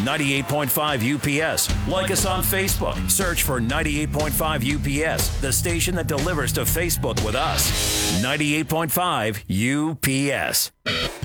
98.5 UPS. Like us on Facebook. Search for 98.5 UPS, the station that delivers to Facebook with us. 98.5 UPS.